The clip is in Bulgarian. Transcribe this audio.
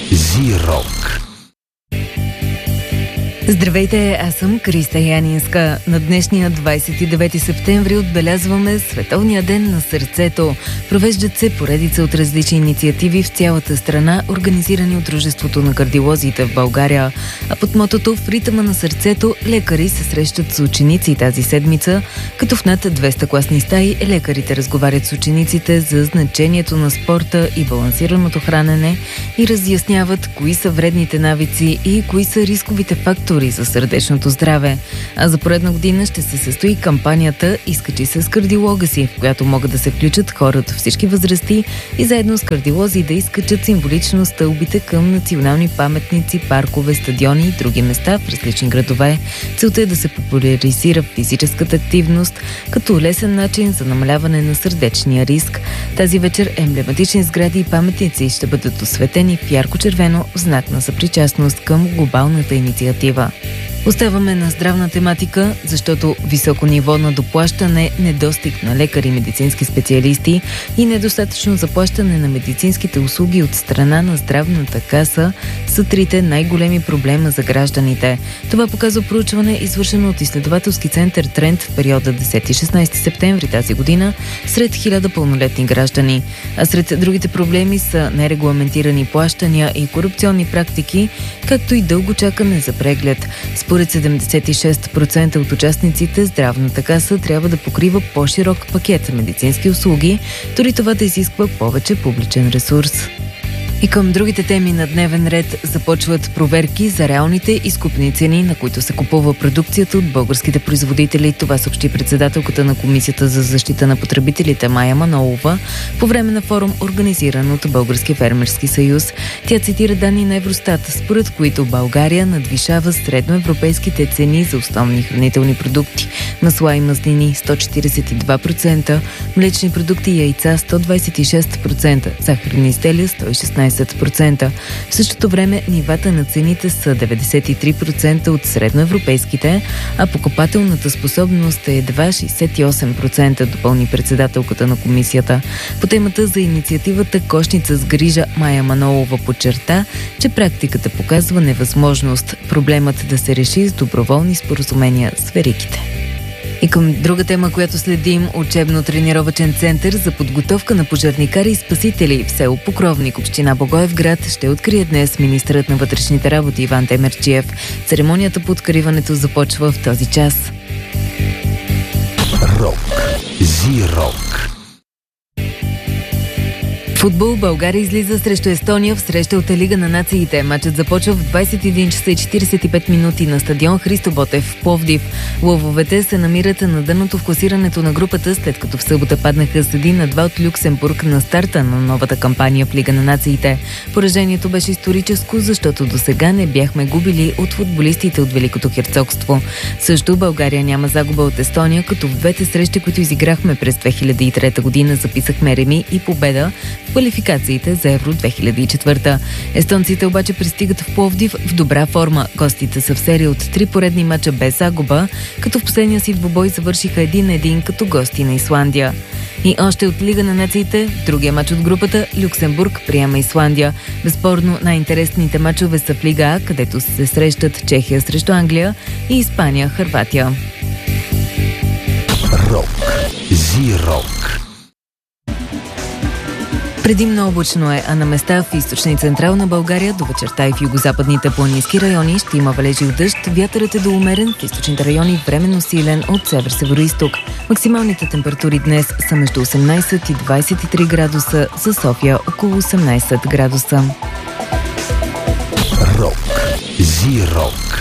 Зирок. Здравейте, аз съм Криста Янинска. На днешния 29 септември отбелязваме Световния ден на сърцето. Провеждат се поредица от различни инициативи в цялата страна, организирани от Дружеството на кардиолозите в България. А под мотото "В ритъма на сърцето" лекари се срещат с ученици тази седмица, като в над 200 класни стаи лекарите разговарят с учениците за значението на спорта и балансираното хранене и разясняват кои са вредните навици и кои са рисковите фактори за сърдечното здраве. А за поредна година ще се състои кампанията "Изкачи се с кардиолога си", в която могат да се включат хора от всички възрасти и заедно с кардиолози да изкачат символично стълбите към национални паметници, паркове, стадиони и други места в различни градове. Целта е да се популяризира физическата активност като лесен начин за намаляване на сърдечния риск. Тази вечер емблематични сгради и паметници ще бъдат осветени в ярко-червено в знак на съпричастност към глобалната инициатива. Оставаме на здравна тематика, защото високо ниво на доплащане, недостиг на лекари и медицински специалисти и недостатъчно заплащане на медицинските услуги от страна на здравната каса са трите най-големи проблема за гражданите. Това показва проучване, извършено от изследователски център Тренд в периода 10-16 септември тази година сред 1000 пълнолетни граждани. А сред другите проблеми са нерегламентирани плащания и корупционни практики, както и дълго чакане за преглед. Според 76% от участниците, здравната каса трябва да покрива по-широк пакет медицински услуги, дори това да изисква повече публичен ресурс. И към другите теми на дневен ред започват проверки за реалните изкупни цени, на които се купува продукцията от българските производители. Това съобщи председателката на Комисията за защита на потребителите Мая Манолова по време на форум, организиран от Българския фермерски съюз. Тя цитира данни на Евростат, според които България надвишава средноевропейските цени за основни хранителни продукти. Масла и мазнини 142%, млечни продукти и яйца 126%, захарни изделия 116%. В същото време нивата на цените са 93% от средноевропейските, а покупателната способност е едва 68%, допълни председателката на комисията. По темата за инициативата "Кошница с грижа" Мая Манолова подчерта, че практиката показва невъзможност проблемът да се реши с доброволни споразумения с веригите. И към друга тема, която следим, учебно-тренировъчен център за подготовка на пожарникари и спасители в село Покровник, община Благоевград, ще открие днес министърът на вътрешните работи Иван Темерджиев. Церемонията по откриването започва в този час. Зирок. Футбол. България излиза срещу Естония в среща от Лига на нациите. Матчът започва в 21 часа и 45 минути на стадион Христо Ботев в Пловдив. Лъвовете се намират на дъното в класирането на групата, след като в събота паднаха с 1-2 от Люксембург на старта на новата кампания в Лига на нациите. Поражението беше историческо, защото досега не бяхме губили от футболистите от Великото херцогство. Също България няма загуба от Естония, като в двете срещи, които изиграхме през 2003 година, записахме реми и победа в квалификациите за Евро 2004. Естонците обаче пристигат в Пловдив в добра форма. Гостите са в серия от 3 поредни мача без загуба, като в последния си двубой завършиха 1-1 като гости на Исландия. И още от Лига на нациите, другия мач от групата, Люксембург приема Исландия. Безспорно най-интересните мачове са в Лига А, където се срещат Чехия срещу Англия и Испания, Хърватия. Зирок. Предимно облачно е, а на места в източна и централна България до вечерта и в югозападните планински райони ще има валежи от дъжд. Вятърът е до умерен, в източните райони временно силен от север-североизток. Максималните температури днес са между 18 и 23 градуса, за София около 18 градуса. Зирок.